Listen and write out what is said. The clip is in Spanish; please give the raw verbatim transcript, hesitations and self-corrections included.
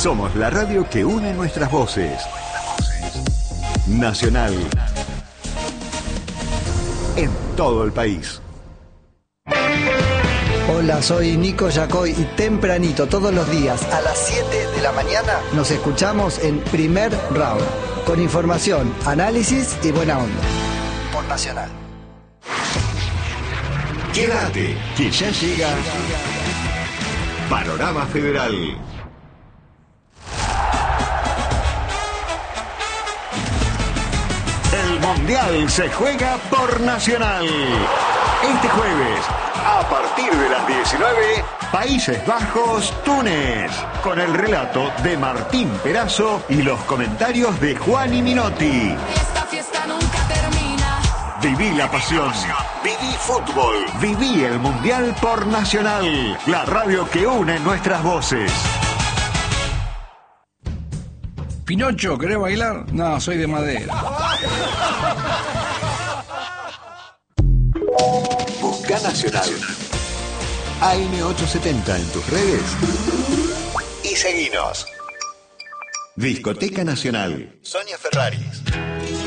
Somos la radio que une nuestras voces. Nacional. En todo el país. Hola, soy Nico Yacoy y tempranito todos los días a las siete de la mañana nos escuchamos en Primer Round, con información, análisis y buena onda. Por Nacional. Quédate, que ya llega Panorama Federal. El Mundial se juega por Nacional. Este jueves, a partir de las diecinueve, Países Bajos, Túnez, con el relato de Martín Perazo y los comentarios de Juan y Minotti. Esta fiesta nunca termina. Viví la pasión, viví fútbol, viví el Mundial por Nacional, la radio que une nuestras voces. Pinocho, ¿querés bailar? No, soy de madera. Busca Nacional. A M ochocientos setenta en tus redes. Y seguinos. Discoteca Nacional. Sonia Ferraris.